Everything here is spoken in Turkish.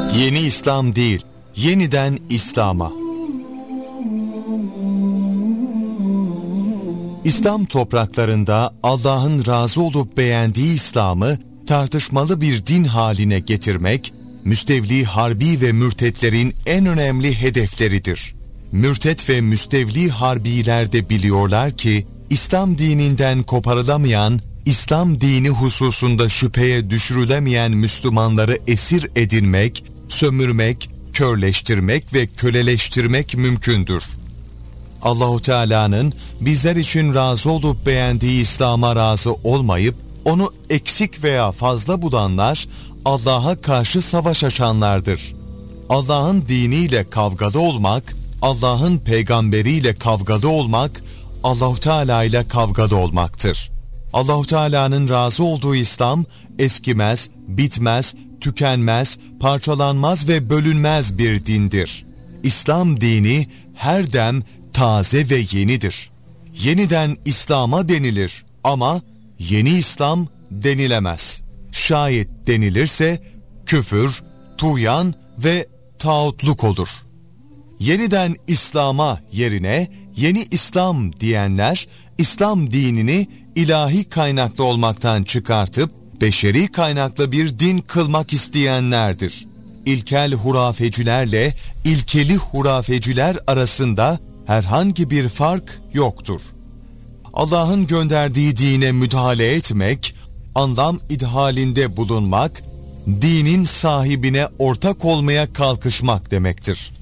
Yeni İslam değil, yeniden İslam'a. İslam topraklarında Allah'ın razı olup beğendiği İslam'ı tartışmalı bir din haline getirmek, müstevli harbi ve mürtetlerin en önemli hedefleridir. Mürtet ve müstevli harbiler de biliyorlar ki, İslam dininden koparılamayan, İslam dini hususunda şüpheye düşürülemeyen Müslümanları esir edinmek, sömürmek, körleştirmek ve köleleştirmek mümkündür. Allah-u Teala'nın bizler için razı olup beğendiği İslam'a razı olmayıp, onu eksik veya fazla bulanlar, Allah'a karşı savaş açanlardır. Allah'ın diniyle kavgalı olmak, Allah'ın peygamberiyle kavgalı olmak, Allah-u Teala ile kavgalı olmaktır. Allah-u Teala'nın razı olduğu İslam, eskimez, bitmez, tükenmez, parçalanmaz ve bölünmez bir dindir. İslam dini her dem taze ve yenidir. Yeniden İslam'a denilir ama yeni İslam denilemez. Şayet denilirse küfür, tuğyan ve tağutluk olur. Yeniden İslam'a yerine yeni İslam diyenler, İslam dinini ilahi kaynaklı olmaktan çıkartıp beşeri kaynaklı bir din kılmak isteyenlerdir. İlkel hurafecilerle ilkeli hurafeciler arasında herhangi bir fark yoktur. Allah'ın gönderdiği dine müdahale etmek, anlam idhalinde bulunmak, dinin sahibine ortak olmaya kalkışmak demektir.